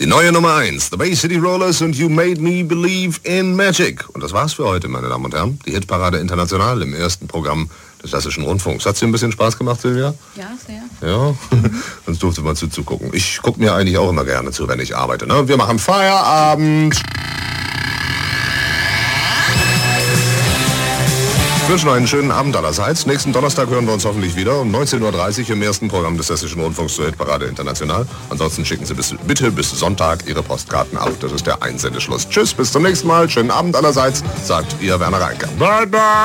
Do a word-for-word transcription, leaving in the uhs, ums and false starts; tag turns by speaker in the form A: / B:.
A: Die neue Nummer eins, The Bay City Rollers und You Made Me Believe in Magic. Und das war's für heute, meine Damen und Herren. Die Hitparade International im ersten Programm des Hessischen Rundfunks. Hat's dir ein bisschen Spaß gemacht, Silvia?
B: Ja, sehr.
A: Ja, mhm. Sonst durfte man zuzugucken. Ich gucke mir eigentlich auch immer gerne zu, wenn ich arbeite. Ne? Wir machen Feierabend. Ich wünsche noch einen schönen Abend allerseits. Nächsten Donnerstag hören wir uns hoffentlich wieder um neunzehn Uhr dreißig im ersten Programm des Hessischen Rundfunks zur Hitparade International. Ansonsten schicken Sie bis, bitte bis Sonntag Ihre Postkarten ab. Das ist der Einsendeschluss. Tschüss, bis zum nächsten Mal. Schönen Abend allerseits, sagt Ihr Werner Reinke. Bye, bye.